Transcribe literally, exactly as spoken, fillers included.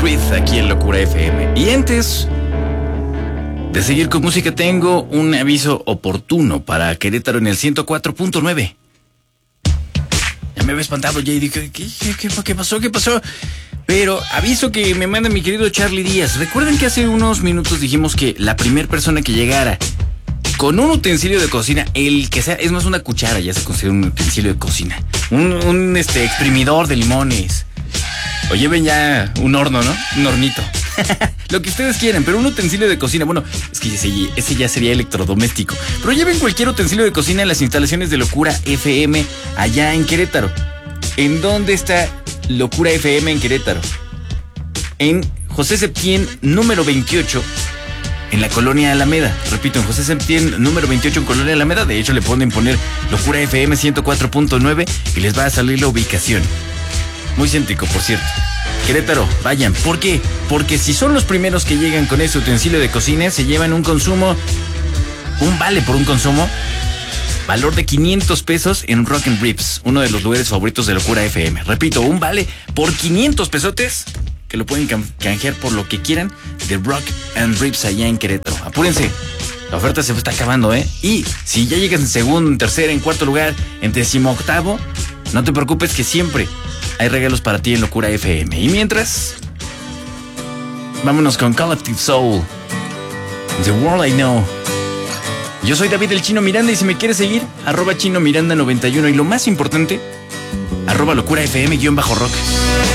Swift aquí en Locura F M. Y antes de seguir con música, tengo un aviso oportuno para Querétaro en el ciento cuatro punto nueve. Ya me había espantado ya y dije, ¿qué, qué, qué, qué pasó? ¿Qué pasó? Pero aviso que me manda mi querido Charlie Díaz. Recuerden que hace unos minutos dijimos que la primera persona que llegara con un utensilio de cocina, el que sea, es más, una cuchara ya se considera un utensilio de cocina, un, un este exprimidor de limones, o lleven ya un horno, ¿no? Un hornito. Lo que ustedes quieran, pero un utensilio de cocina, bueno, es que ese, ese ya sería electrodoméstico. Pero lleven cualquier utensilio de cocina en las instalaciones de Locura F M allá en Querétaro. ¿En dónde está Locura F M en Querétaro? En José Septién, número veintiocho, en la colonia Alameda. Repito, en José Septién, número veintiocho, en colonia Alameda. De hecho, le pueden poner Locura F M ciento cuatro punto nueve y les va a salir la ubicación. Muy céntrico, por cierto. Querétaro, vayan. ¿Por qué? Porque si son los primeros que llegan con ese utensilio de cocina, se llevan un consumo, un vale por un consumo, valor de quinientos pesos en Rock and Ribs, uno de los lugares favoritos de Locura F M. Repito, un vale por quinientos pesotes que lo pueden canjear por lo que quieran de Rock and Ribs allá en Querétaro. Apúrense, la oferta se está acabando, ¿eh? Y si ya llegas en segundo, en tercer, en cuarto lugar, en decimoctavo, no te preocupes que siempre hay regalos para ti en Locura F M. Y mientras, vámonos con Collective Soul, The World I Know. Yo soy David el Chino Miranda y si me quieres seguir, arroba Chino Miranda noventa y uno. Y lo más importante, arroba Locura F M guión bajo rock.